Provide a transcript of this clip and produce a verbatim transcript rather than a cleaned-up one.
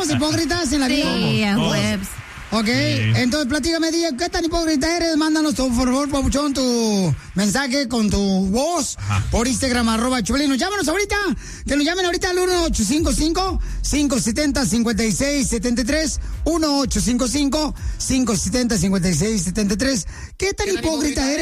somos hipócritas en la vida. Sí, a webs. Ok, sí. Entonces platícame, día, ¿qué tan hipócrita eres? Mándanos, por favor, papuchón, tu mensaje con tu voz. Ajá. Por Instagram, arroba Choplin. Llámanos ahorita, que nos llamen ahorita al uno ocho cinco cinco, cinco siete cero, cinco seis siete tres, uno ocho cinco cinco, cinco siete cero, cinco seis siete tres. ¿Qué tan hipócrita eres?